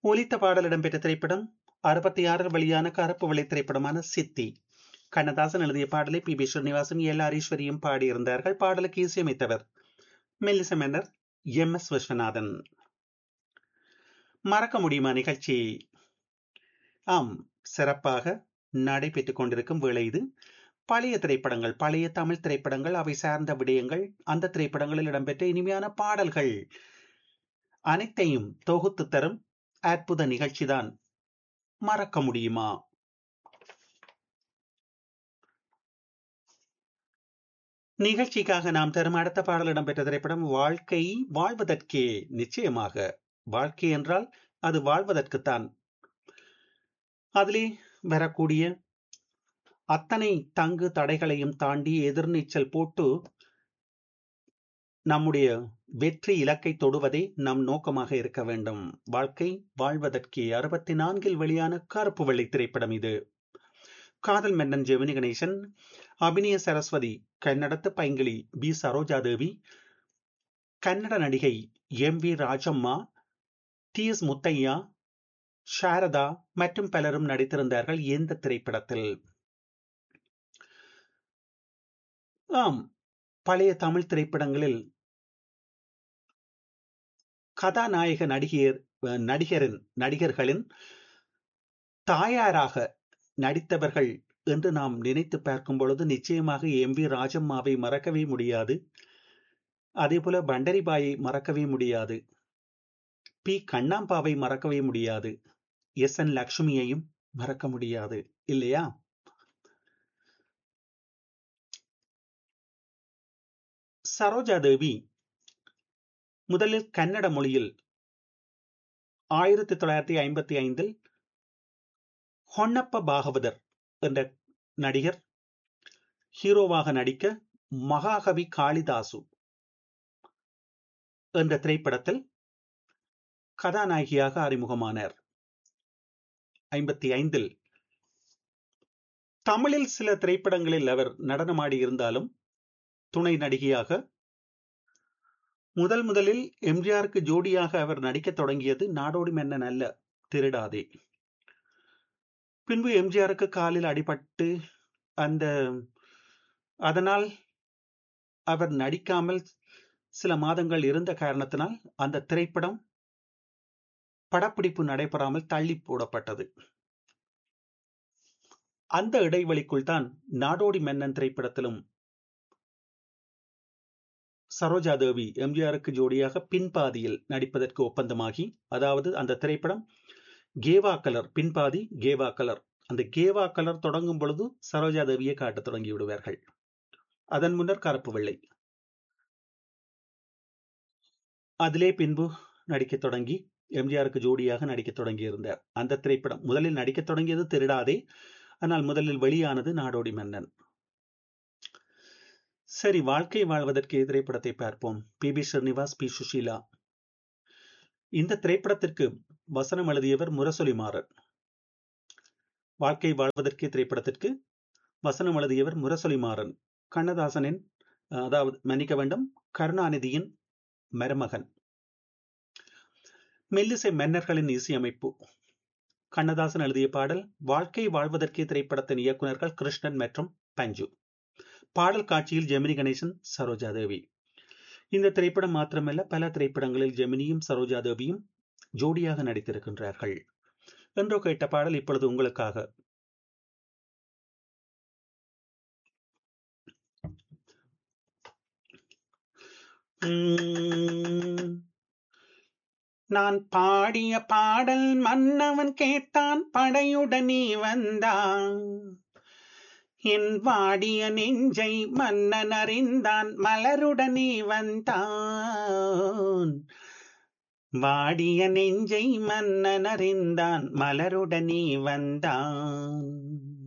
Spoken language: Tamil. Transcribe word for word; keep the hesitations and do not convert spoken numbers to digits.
ஒலித்த பாடல் இடம்பெற்ற திரைப்படம் அறுபத்தி ஆறில் வெளியான கருப்பு வெள்ளை திரைப்படமான சித்தி. கண்ணதாசன் எழுதிய பாடலை பி பி ஸ்ரீனிவாசும் எல் ஹரீஸ்வரியும் பாடியிருந்தார்கள். பாடலுக்கு இசையமைத்தவர் மெல்லிச மன்னர் எம் எஸ் விஸ்வநாதன். மறக்க முடியுமா நிகழ்ச்சி ஆம் சிறப்பாக நடைபெற்றுக் கொண்டிருக்கும் வேளை இது. பழைய திரைப்படங்கள், பழைய தமிழ் திரைப்படங்கள், அவை சார்ந்த விடயங்கள், அந்த திரைப்படங்களில் இடம்பெற்ற இனிமையான பாடல்கள் அனைத்தையும் தொகுத்து தரும் அற்புத நிகழ்ச்சிதான் மறக்க முடியுமா. நிகழ்ச்சிக்காக நாம் தரும் அடுத்த பாடல் இடம்பெற்ற திரைப்படம் வாழ்க்கை வாழ்வதற்கே. நிச்சயமாக வாழ்க்கை என்றால் அது வாழ்வதற்குத்தான். அதிலே வரக்கூடிய அத்தனை தங்கு தடைகளையும் தாண்டி எதிர்நீச்சல் போட்டு நம்முடைய வெற்றி இலக்கை தொடுவதே நம் நோக்கமாக இருக்க வேண்டும். வாழ்க்கை வாழ்வதற்கே அறுபத்தி நான்கில் வெளியான கருப்பு வெள்ளை திரைப்படம் இது. காதல் மன்னன் ஜெமினி கணேசன், அபிநய சரஸ்வதி, கன்னடத்து பைங்கிளி பி சரோஜா தேவி, கன்னட நடிகை M V Rajamma, D S Muthiah, Saradha மற்றும் பலரும் நடித்திருந்தார்கள் இந்த திரைப்படத்தில். ஆம், பழைய தமிழ் திரைப்படங்களில் கதாநாயக நடிகர் நடிகரின் நடிகர்களின் தாயாராக நடித்தவர்கள் என்று நாம் நினைத்து பார்க்கும் பொழுது நிச்சயமாக எம் வி ராஜம்மாவை மறக்கவே முடியாது. அதே போல பண்டரிபாயை மறக்கவே முடியாது. பி கண்ணாம்பாவை மறக்கவே முடியாது. எஸ் என் லட்சுமியையும் மறக்க முடியாது, இல்லையா? சரோஜா தேவி முதலில் கன்னட மொழியில் ஆயிரத்தி தொள்ளாயிரத்தி ஐம்பத்தி ஐந்தில் ஹொன்னப்ப பாகவதர் என்ற நடிகர் ஹீரோவாக நடிக்க மகாகவி காளிதாசு என்ற திரைப்படத்தில் கதாநாயகியாக அறிமுகமானார். ஐம்பத்தி ஐந்தில் தமிழில் சில திரைப்படங்களில் அவர் நடனமாடி இருந்தாலும் துணை நடிகையாக முதல் முதலில் எம்ஜிஆருக்கு ஜோடியாக அவர் நடிக்க தொடங்கியது நாடோடி மன்னன் அல்ல, திருடாதே. பின்பு எம்ஜிஆருக்கு காலில் அடிபட்டு அந்த அதனால் அவர் நடிக்காமல் சில மாதங்கள் இருந்த காரணத்தினால் அந்த திரைப்படம் படப்பிடிப்பு நடைபெறாமல் தள்ளி போடப்பட்டது. அந்த இடைவெளிக்குள் தான் நாடோடி மன்னன் திரைப்படத்திலும் சரோஜா தேவி எம்ஜிஆருக்கு ஜோடியாக பின்பாதியில் நடிப்பதற்கு ஒப்பந்தமாகி, அதாவது அந்த திரைப்படம் கேவா கலர், பின்பாதி கேவா கலர். அந்த கேவா கலர் தொடங்கும் பொழுது சரோஜா தேவியை காட்ட தொடங்கி விடுவார்கள். அதன் முன்னர் கருப்பு வெள்ளை. அதிலே பின்பு நடிக்க தொடங்கி எம்ஜிஆருக்கு ஜோடியாக நடிக்க தொடங்கி இருந்தார். அந்த திரைப்படம் முதலில் நடிக்க தொடங்கியது திருடாதே, ஆனால் முதலில் வெளியானது நாடோடி மன்னன். சரி, வாழ்க்கை வாழ்வதற்கு திரைப்படத்தை பார்ப்போம். B B Srinivas, B Sushila. இந்த திரைப்படத்திற்கு வசனம் எழுதியவர் முரசொலி மாறன். வாழ்க்கை வாழ்வதற்கு திரைப்படத்திற்கு வசனம் எழுதியவர் முரசொலி மாறன், கண்ணதாசனின், அதாவது மன்னிக்க வேண்டும், கருணாநிதியின் மருமகன். மெல்லிசை மன்னர்களின் இசையமைப்பு. கண்ணதாசன் எழுதிய பாடல். வாழ்க்கை வாழ்வதற்கே திரைப்படத்தின் இயக்குநர்கள் கிருஷ்ணன் மற்றும் பஞ்சு. பாடல் காட்சியில் ஜெமினி கணேசன், சரோஜா தேவி. இந்த திரைப்படம் மாத்திரமல்ல, பல திரைப்படங்களில் ஜெமினியும் சரோஜா தேவியும் ஜோடியாக நடித்திருக்கின்றார்கள். என்றோ கேட்ட பாடல் இப்பொழுது உங்களுக்காக. நான் பாடிய பாடல் மன்னவன் கேட்டான், படையுடனே வந்தான். என் வாடிய நெஞ்சை மன்னன் அறிந்தான், மலருடனே வந்தான். வாடிய நெஞ்சை மன்னன் அறிந்தான், மலருடனே வந்தான்.